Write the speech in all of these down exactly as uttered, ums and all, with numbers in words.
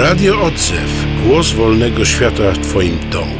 Radio Odzew. Głos wolnego świata w Twoim domu.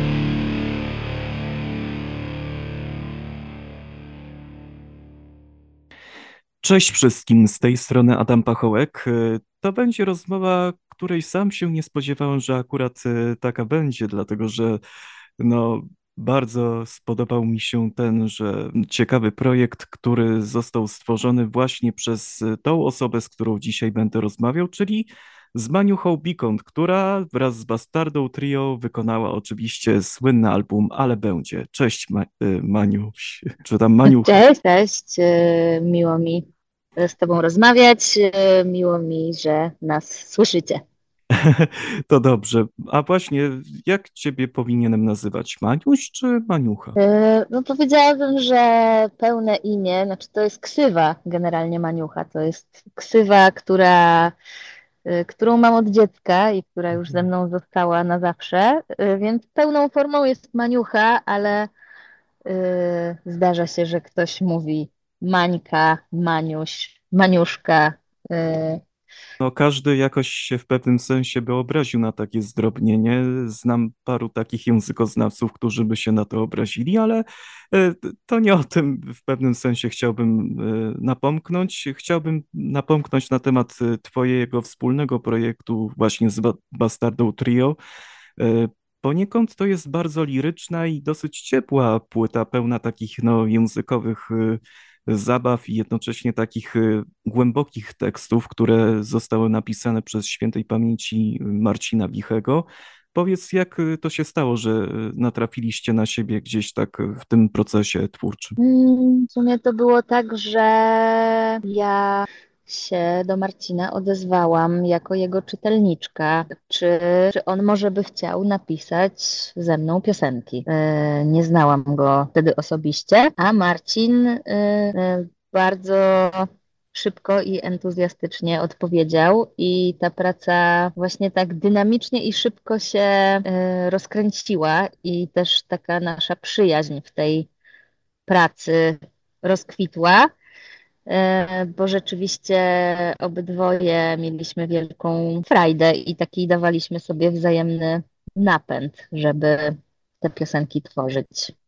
Cześć wszystkim, z tej strony Adam Pachołek. To będzie rozmowa, której sam się nie spodziewałem, że akurat e, taka będzie, dlatego że no, bardzo spodobał mi się ten, że ciekawy projekt, który został stworzony właśnie przez e, tą osobę, z którą dzisiaj będę rozmawiał, czyli z Maniuchą Bikont, która wraz z Bastardą Trio wykonała oczywiście słynny album Ale będzie. Cześć Ma- e, Maniuś, czy tam Maniucha. Cześć, cześć. e, Miło mi z Tobą rozmawiać. e, Miło mi, że nas słyszycie. To dobrze. A właśnie, jak ciebie powinienem nazywać? Maniuś czy Maniucha? E, No powiedziałabym, że pełne imię, znaczy to jest ksywa generalnie Maniucha. To jest ksywa, która, e, którą mam od dziecka i która już ze Mhm. mną została na zawsze. E, Więc pełną formą jest Maniucha, ale e, zdarza się, że ktoś mówi Mańka, Maniuś, Maniuszka. e, No, każdy jakoś się w pewnym sensie by obraził na takie zdrobnienie. Znam paru takich językoznawców, którzy by się na to obrazili, ale e, to nie o tym w pewnym sensie chciałbym e, napomknąć. Chciałbym napomknąć na temat e, twojego wspólnego projektu właśnie z Ba- Bastardą Trio. E, Poniekąd to jest bardzo liryczna i dosyć ciepła płyta, pełna takich no, językowych e, zabaw i jednocześnie takich e, głębokich tekstów, które zostały napisane przez świętej pamięci Marcina Wichego. Powiedz, jak e, to się stało, że e, natrafiliście na siebie gdzieś tak e, w tym procesie twórczym? Mm, W sumie to było tak, że ja się do Marcina odezwałam jako jego czytelniczka, czy, czy on może by chciał napisać ze mną piosenki. E, Nie znałam go wtedy osobiście, a Marcin e, e, bardzo szybko i entuzjastycznie odpowiedział i ta praca właśnie tak dynamicznie i szybko się e, rozkręciła i też taka nasza przyjaźń w tej pracy rozkwitła, e, bo rzeczywiście obydwoje mieliśmy wielką frajdę i taki dawaliśmy sobie wzajemny napęd, żeby te piosenki tworzyć.